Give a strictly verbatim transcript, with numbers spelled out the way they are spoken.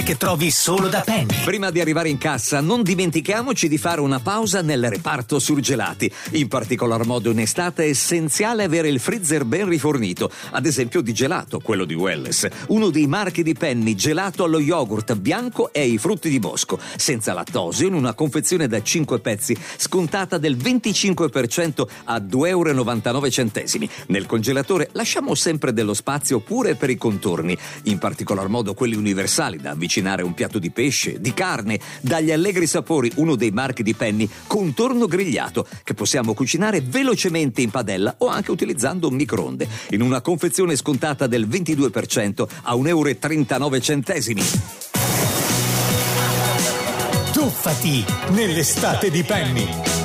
che trovi solo da Penny. Prima di arrivare in cassa non dimentichiamoci di fare una pausa nel reparto surgelati. In particolar modo in estate è essenziale avere il freezer ben rifornito, ad esempio di gelato, quello di Welles, uno dei marchi di Penny, gelato allo yogurt bianco e ai frutti di bosco, senza lattosio, in una confezione da cinque pezzi, scontata del venticinque per cento a due euro e novantanove centesimi. Nel congelatore lasciamo sempre dello spazio pure per i contorni, in particolar modo quelli universali da avvicinare un piatto di pesce, di carne, dagli allegri sapori, uno dei marchi di Penny, contorno grigliato, che possiamo cucinare velocemente in padella o anche utilizzando un microonde, in una confezione scontata del ventidue per cento a un euro e trentanove centesimi. Tuffati nell'estate di Penny.